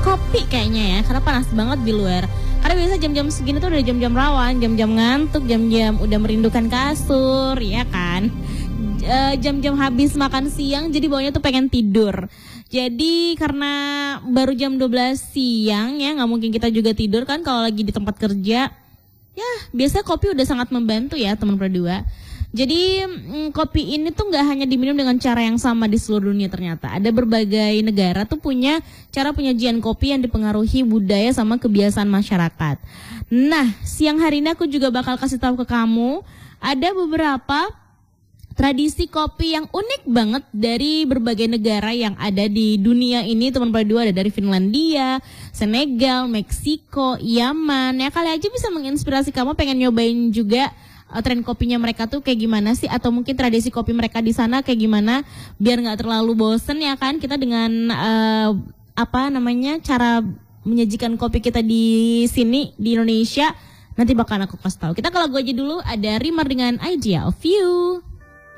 kopi kayaknya ya, karena panas banget di luar. Karena biasa jam-jam segini tuh udah jam-jam rawan, jam-jam ngantuk, jam-jam udah merindukan kasur, ya kan. Jam-jam habis makan siang, jadi bawahnya tuh pengen tidur. Jadi karena baru jam 12 siang ya, nggak mungkin kita juga tidur kan kalau lagi di tempat kerja. Ya, biasanya kopi udah sangat membantu ya teman berdua. Jadi kopi ini tuh nggak hanya diminum dengan cara yang sama di seluruh dunia ternyata. Ada berbagai negara tuh punya cara penyajian kopi yang dipengaruhi budaya sama kebiasaan masyarakat. Nah, siang hari ini aku juga bakal kasih tahu ke kamu ada beberapa tradisi kopi yang unik banget dari berbagai negara yang ada di dunia ini. Teman berdua ada dari Finlandia, Senegal, Meksiko, Yaman. Ya kali aja bisa menginspirasi kamu pengen nyobain juga tren kopinya mereka tuh kayak gimana sih, atau mungkin tradisi kopi mereka di sana kayak gimana biar nggak terlalu bosen ya kan kita dengan cara menyajikan kopi kita di sini di Indonesia. Nanti bakal aku kasih tahu. Kita kalau gue aja dulu ada Rimar dengan Idea of You.